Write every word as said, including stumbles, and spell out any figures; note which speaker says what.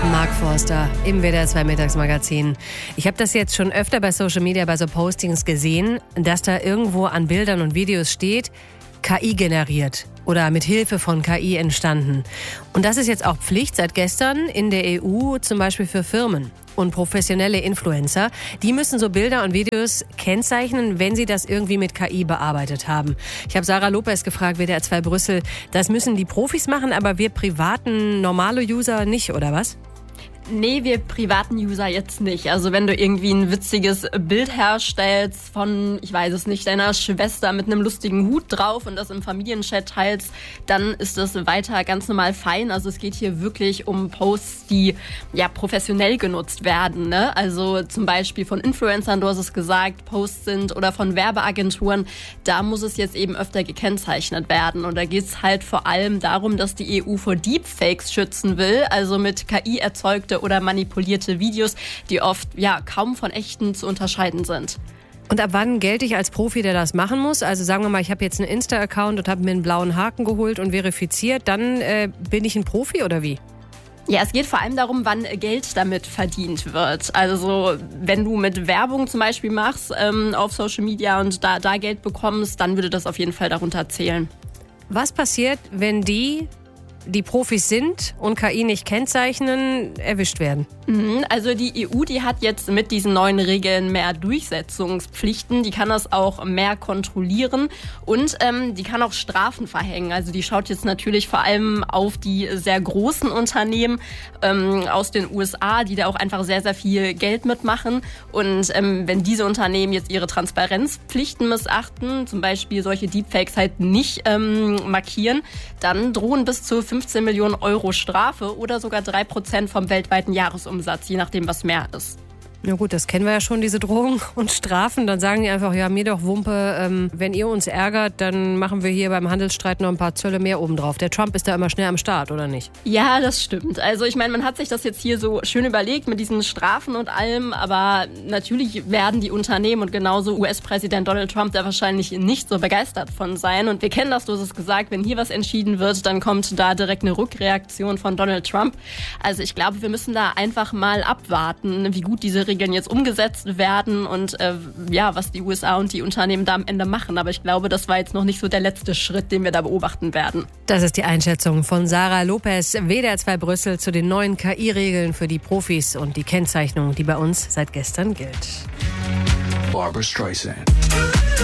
Speaker 1: Mark Forster im W D R zwei Mittagsmagazin. Ich habe das jetzt schon öfter bei Social Media, bei so Postings gesehen, dass da irgendwo an Bildern und Videos steht, K I generiert oder mit Hilfe von K I entstanden. Und das ist jetzt auch Pflicht seit gestern in der E U, zum Beispiel für Firmen und professionelle Influencer. Die müssen so Bilder und Videos kennzeichnen, wenn sie das irgendwie mit K I bearbeitet haben. Ich habe Sarah Lopez gefragt, W D R zwei Brüssel, das müssen die Profis machen, aber wir privaten, normale User nicht, oder was?
Speaker 2: Nee, wir privaten User jetzt nicht. Also wenn du irgendwie ein witziges Bild herstellst von, ich weiß es nicht, deiner Schwester mit einem lustigen Hut drauf und das im Familienchat teilst, dann ist das weiter ganz normal fein. Also es geht hier wirklich um Posts, die ja professionell genutzt werden, ne? Also zum Beispiel von Influencern, du hast es gesagt, Posts sind oder von Werbeagenturen. Da muss es jetzt eben öfter gekennzeichnet werden. Und da geht es halt vor allem darum, dass die E U vor Deepfakes schützen will, also mit K I erzeugte oder manipulierte Videos, die oft ja kaum von echten zu unterscheiden sind.
Speaker 1: Und ab wann gelte ich als Profi, der das machen muss? Also sagen wir mal, ich habe jetzt einen Insta-Account und habe mir einen blauen Haken geholt und verifiziert, dann äh, bin ich ein Profi oder wie?
Speaker 2: Ja, es geht vor allem darum, wann Geld damit verdient wird. Also wenn du mit Werbung zum Beispiel machst ähm, auf Social Media und da, da Geld bekommst, dann würde das auf jeden Fall darunter zählen.
Speaker 1: Was passiert, wenn die die Profis sind und K I nicht kennzeichnen, erwischt werden?
Speaker 2: Also die E U, die hat jetzt mit diesen neuen Regeln mehr Durchsetzungspflichten. Die kann das auch mehr kontrollieren und ähm, die kann auch Strafen verhängen. Also die schaut jetzt natürlich vor allem auf die sehr großen Unternehmen ähm, aus den U S A, die da auch einfach sehr, sehr viel Geld mitmachen. Und ähm, wenn diese Unternehmen jetzt ihre Transparenzpflichten missachten, zum Beispiel solche Deepfakes halt nicht ähm, markieren, dann drohen bis zu fünfzehn Millionen Euro Strafe oder sogar drei Prozent vom weltweiten Jahresumsatz, je nachdem, was mehr ist.
Speaker 1: Ja gut, das kennen wir ja schon, diese Drohungen und Strafen. Dann sagen die einfach, ja, mir doch Wumpe, ähm, wenn ihr uns ärgert, dann machen wir hier beim Handelsstreit noch ein paar Zölle mehr obendrauf. Der Trump ist da immer schnell am Start, oder nicht?
Speaker 2: Ja, das stimmt. Also ich meine, man hat sich das jetzt hier so schön überlegt mit diesen Strafen und allem, aber natürlich werden die Unternehmen und genauso U S-Präsident Donald Trump da wahrscheinlich nicht so begeistert von sein. Und wir kennen das, du hast es gesagt, wenn hier was entschieden wird, dann kommt da direkt eine Rückreaktion von Donald Trump. Also ich glaube, wir müssen da einfach mal abwarten, wie gut diese Regeln jetzt umgesetzt werden und äh, ja, was die U S A und die Unternehmen da am Ende machen. Aber ich glaube, das war jetzt noch nicht so der letzte Schritt, den wir da beobachten werden.
Speaker 1: Das ist die Einschätzung von Sarah Lopez, W D R zwei Brüssel, zu den neuen K I-Regeln für die Profis und die Kennzeichnung, die bei uns seit gestern gilt.
Speaker 3: Barbra Streisand.